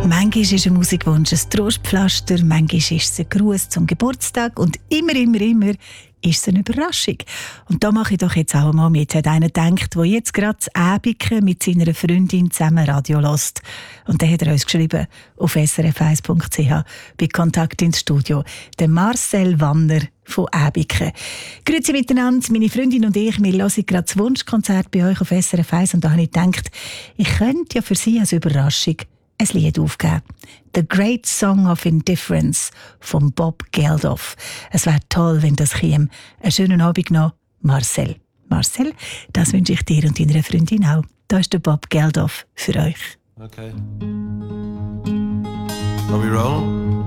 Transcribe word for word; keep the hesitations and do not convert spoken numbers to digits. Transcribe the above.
Manchmal ist ein Musikwunsch ein Trostpflaster, manchmal ist es ein Gruß zum Geburtstag und immer, immer, immer ist es eine Überraschung. Und da mache ich doch jetzt auch mal mit. Hat einer gedacht, der jetzt gerade das Äbike mit seiner Freundin zusammen Radio hört. Und der hat er uns geschrieben auf s r f eins punkt c h bei Kontakt ins Studio. Der Marcel Wanner von Äbike. Grüezi miteinander, meine Freundin und ich, wir hören gerade das Wunschkonzert bei euch auf S R F eins und da habe ich gedacht, ich könnte ja für Sie als Überraschung ein Lied aufgeben. «The Great Song of Indifference» von Bob Geldof. Es wäre toll, wenn das käme. Einen schönen Abend noch, Marcel. Marcel, das wünsche ich dir und deiner Freundin auch. Da ist der Bob Geldof für euch. Okay. Are we rolling?